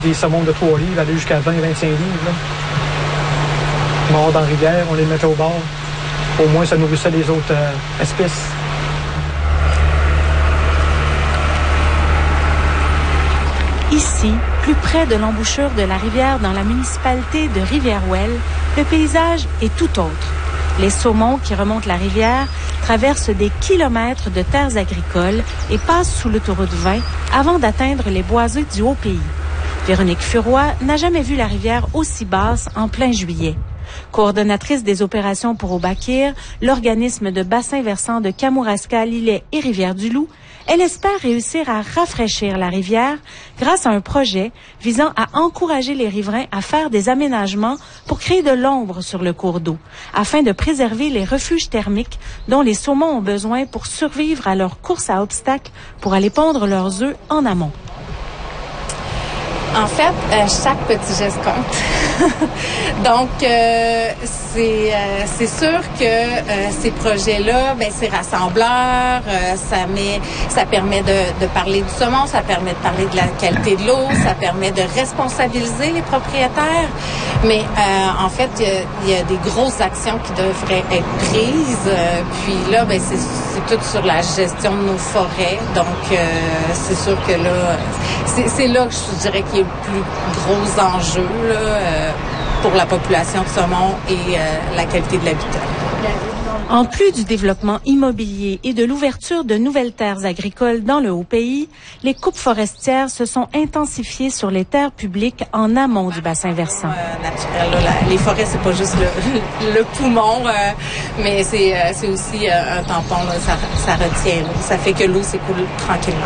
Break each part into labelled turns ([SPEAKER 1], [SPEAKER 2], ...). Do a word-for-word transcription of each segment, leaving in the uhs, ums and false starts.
[SPEAKER 1] Des saumons de trois livres allaient jusqu'à vingt à vingt-cinq livres. Là. Morts dans la rivière, on les mettait au bord. Au moins, ça nourrissait les autres euh, espèces.
[SPEAKER 2] Ici, plus près de l'embouchure de la rivière dans la municipalité de Rivière-Ouelle, le paysage est tout autre. Les saumons qui remontent la rivière traversent des kilomètres de terres agricoles et passent sous l'autoroute vingt avant d'atteindre les boisés du Haut-Pays. Véronique Furoy n'a jamais vu la rivière aussi basse en plein juillet. Coordonnatrice des opérations pour Obakir, l'organisme de bassin versant de Kamouraska, Lillet et Rivière-du-Loup, elle espère réussir à rafraîchir la rivière grâce à un projet visant à encourager les riverains à faire des aménagements pour créer de l'ombre sur le cours d'eau, afin de préserver les refuges thermiques dont les saumons ont besoin pour survivre à leur course à obstacles pour aller pondre leurs œufs en amont.
[SPEAKER 3] En fait, euh, chaque petit geste compte. Donc, euh, c'est euh, c'est sûr que euh, ces projets-là, ben c'est rassembleur, euh, ça met, ça permet de, de parler du saumon, ça permet de parler de la qualité de l'eau, ça permet de responsabiliser les propriétaires. Mais euh, en fait, il y, a, il y a des grosses actions qui devraient être prises. Euh, puis là, ben c'est c'est tout sur la gestion de nos forêts. Donc, euh, c'est sûr que là, c'est c'est là que je dirais qu'il y a le plus gros enjeu là, euh, pour la population de saumon et euh, la qualité de l'habitat.
[SPEAKER 2] En plus du développement immobilier et de l'ouverture de nouvelles terres agricoles dans le Haut-Pays, les coupes forestières se sont intensifiées sur les terres publiques en amont du bassin versant.
[SPEAKER 3] Euh, naturel, là, la, les forêts, c'est pas juste le, le poumon, euh, mais c'est, euh, c'est aussi euh, un tampon. Là, ça, ça retient, là, ça fait que l'eau s'écoule tranquillement.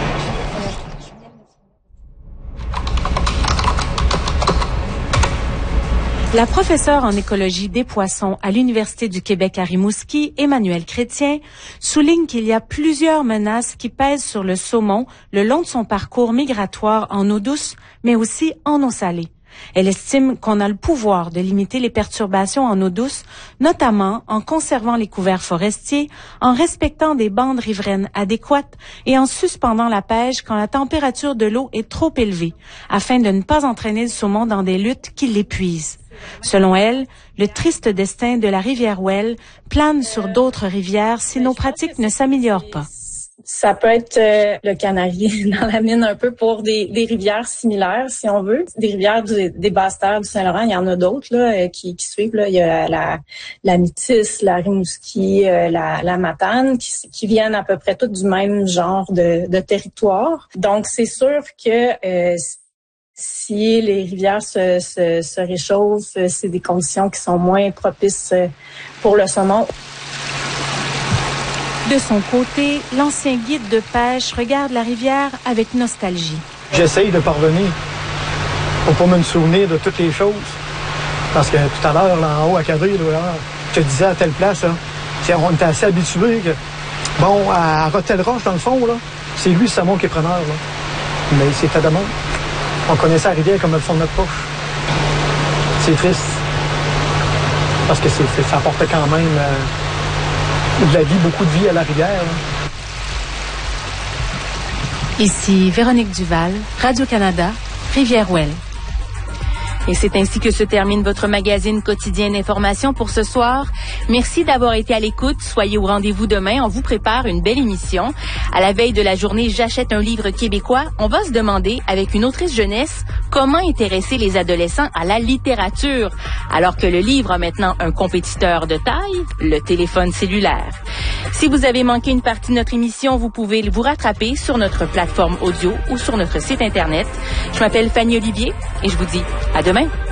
[SPEAKER 2] La professeure en écologie des poissons à l'Université du Québec à Rimouski, Emmanuelle Chrétien, souligne qu'il y a plusieurs menaces qui pèsent sur le saumon le long de son parcours migratoire en eau douce, mais aussi en eau salée. Elle estime qu'on a le pouvoir de limiter les perturbations en eau douce, notamment en conservant les couverts forestiers, en respectant des bandes riveraines adéquates et en suspendant la pêche quand la température de l'eau est trop élevée, afin de ne pas entraîner le saumon dans des luttes qui l'épuisent. Selon elle, le triste destin de la Rivière-Ouelle plane sur d'autres rivières si nos pratiques ne s'améliorent pas.
[SPEAKER 4] Ça peut être euh, le canari dans la mine un peu pour des, des rivières similaires, si on veut. Des rivières du, des basses terres du Saint-Laurent, il y en a d'autres là euh, qui, qui suivent. Là. Il y a la, la Métis, la Rimouski, euh, la, la Matane, qui, qui viennent à peu près toutes du même genre de, de territoire. Donc, c'est sûr que euh, si les rivières se, se, se réchauffent, c'est des conditions qui sont moins propices pour le saumon.
[SPEAKER 2] De son côté, l'ancien guide de pêche regarde la rivière avec nostalgie.
[SPEAKER 1] J'essaye de parvenir pour pas me souvenir de toutes les choses. Parce que tout à l'heure, là en haut à Cadré, je te disais à telle place, là, on était assez habitués que, bon, à Rotel-Roche, dans le fond, là, c'est lui, le saumon qui est preneur. Là. Mais c'est fait de même. On connaissait la rivière comme le fond de notre poche. C'est triste. Parce que c'est, c'est, ça apportait quand même euh, de la vie, beaucoup de vie à la rivière. Là.
[SPEAKER 2] Ici Véronique Duval, Radio-Canada, Rivière-Ouelle.
[SPEAKER 5] Et c'est ainsi que se termine votre magazine quotidien d'information pour ce soir. Merci d'avoir été à l'écoute. Soyez au rendez-vous demain. On vous prépare une belle émission. À la veille de la journée J'achète un livre québécois, on va se demander, avec une autrice jeunesse, comment intéresser les adolescents à la littérature, alors que le livre a maintenant un compétiteur de taille, le téléphone cellulaire. Si vous avez manqué une partie de notre émission, vous pouvez vous rattraper sur notre plateforme audio ou sur notre site Internet. Je m'appelle Fanny Olivier et je vous dis à demain.